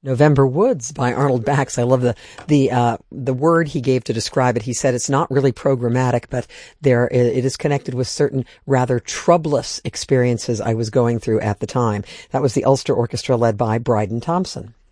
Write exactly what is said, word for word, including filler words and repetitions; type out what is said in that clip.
November Woods by Arnold Bax. I love the the uh, the word he gave to describe it. He said it's not really programmatic, but there it is connected with certain rather troublous experiences I was going through at the time. That was the Ulster Orchestra led by Bryden Thompson.